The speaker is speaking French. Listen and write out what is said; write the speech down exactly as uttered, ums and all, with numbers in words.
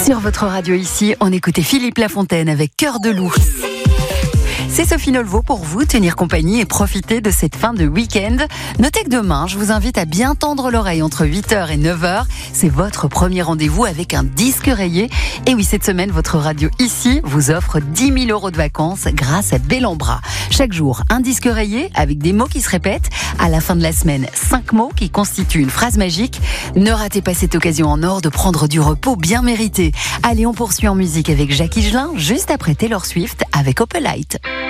Sur votre radio ici, on écoutait Philippe Lafontaine avec Cœur de loup. C'est Sophie Nolvo pour vous tenir compagnie et profiter de cette fin de week-end. Notez que demain, je vous invite à bien tendre l'oreille entre huit heures et neuf heures. C'est votre premier rendez-vous avec un disque rayé. Et oui, cette semaine, votre radio ici vous offre dix mille euros de vacances grâce à Bellambra. Chaque jour, un disque rayé avec des mots qui se répètent. À la fin de la semaine, cinq mots qui constituent une phrase magique. Ne ratez pas cette occasion en or de prendre du repos bien mérité. Allez, on poursuit en musique avec Jacques Higelin, juste après Taylor Swift avec Opelite.